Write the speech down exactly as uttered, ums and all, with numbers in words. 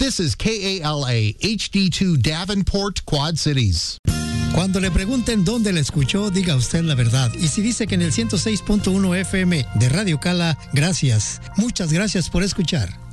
This is K A L A H D two Davenport, Quad Cities. Cuando le pregunten dónde la escuchó, diga usted la verdad. Y si dice que en el ciento seis punto uno F M de Radio Cala, gracias. Muchas gracias por escuchar.